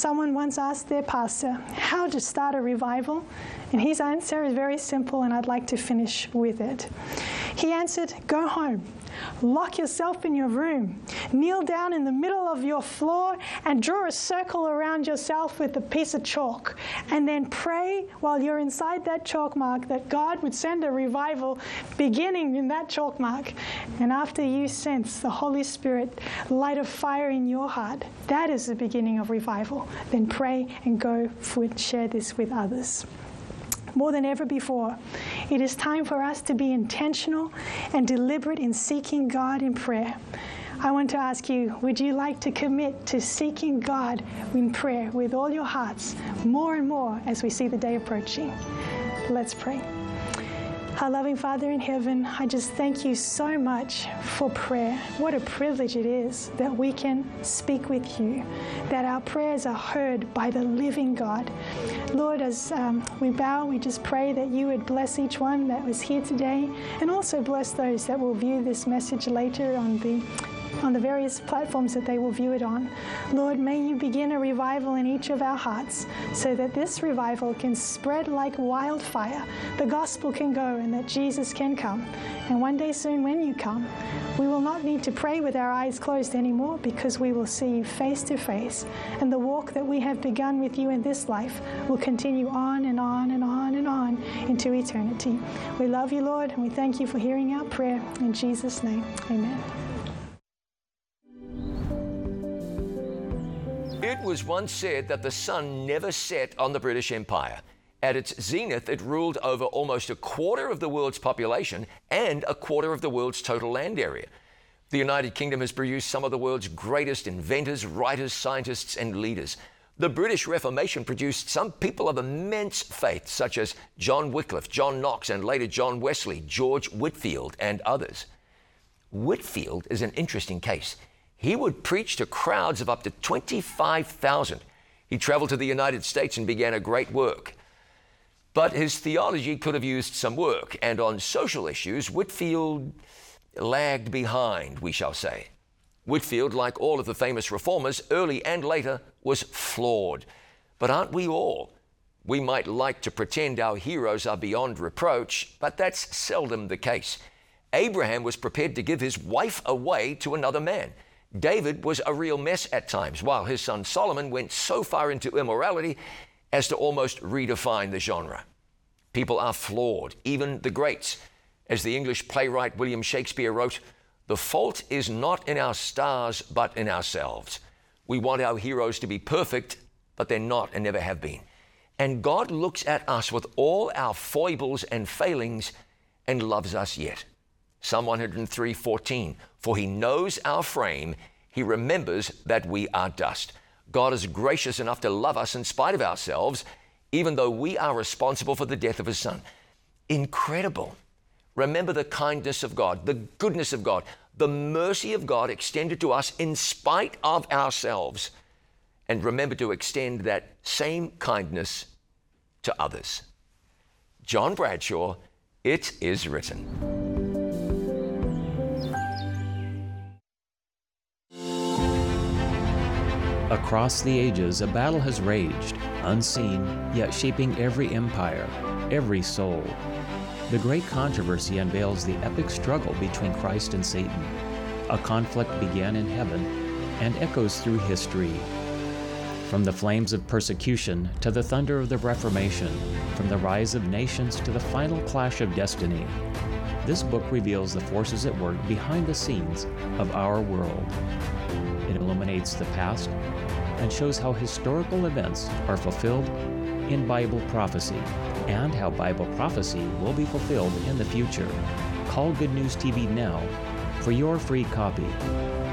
Someone once asked their pastor how to start a revival, and his answer is very simple, and I'd like to finish with it. He answered, go home, lock yourself in your room, kneel down in the middle of your floor and draw a circle around yourself with a piece of chalk, and then pray while you're inside that chalk mark that God would send a revival beginning in that chalk mark. And after you sense the Holy Spirit light a fire in your heart, that is the beginning of revival. Then pray and go share this with others. More than ever before, it is time for us to be intentional and deliberate in seeking God in prayer. I want to ask you, would you like to commit to seeking God in prayer with all your hearts more and more as we see the day approaching? Let's pray. Our loving Father in heaven, I just thank you so much for prayer. What a privilege it is that we can speak with you, that our prayers are heard by the living God. Lord, as we bow, we just pray that you would bless each one that was here today, and also bless those that will view this message later on the various platforms that they will view it on. Lord, may you begin a revival in each of our hearts so that this revival can spread like wildfire, the gospel can go, and that Jesus can come. And one day soon when you come, we will not need to pray with our eyes closed anymore, because we will see you face to face, and the walk that we have begun with you in this life will continue on and on and on and on into eternity. We love you, Lord, and we thank you for hearing our prayer. In Jesus' name, amen. It was once said that the sun never set on the British Empire. At its zenith, it ruled over almost a quarter of the world's population and a quarter of the world's total land area. The United Kingdom has produced some of the world's greatest inventors, writers, scientists, and leaders. The British Reformation produced some people of immense faith, such as John Wycliffe, John Knox, and later John Wesley, George Whitefield, and others. Whitefield is an interesting case. He would preach to crowds of up to 25,000. He traveled to the United States and began a great work. But his theology could have used some work, and on social issues, Whitefield lagged behind, we shall say. Whitefield, like all of the famous reformers, early and later, was flawed. But aren't we all? We might like to pretend our heroes are beyond reproach, but that's seldom the case. Abraham was prepared to give his wife away to another man. David was a real mess at times, while his son Solomon went so far into immorality as to almost redefine the genre. People are flawed, even the greats. As the English playwright William Shakespeare wrote, "The fault is not in our stars, but in ourselves." We want our heroes to be perfect, but they're not and never have been. And God looks at us with all our foibles and failings and loves us yet. Psalm 103:14, "For he knows our frame, he remembers that we are dust." God is gracious enough to love us in spite of ourselves, even though we are responsible for the death of his son. Incredible. Remember the kindness of God, the goodness of God, the mercy of God extended to us in spite of ourselves. And remember to extend that same kindness to others. John Bradshaw, It Is Written. Across the ages, a battle has raged, unseen, yet shaping every empire, every soul. The great controversy unveils the epic struggle between Christ and Satan. A conflict began in heaven and echoes through history. From the flames of persecution to the thunder of the Reformation, from the rise of nations to the final clash of destiny, this book reveals the forces at work behind the scenes of our world. It illuminates the past and shows how historical events are fulfilled in Bible prophecy and how Bible prophecy will be fulfilled in the future. Call Good News TV now for your free copy.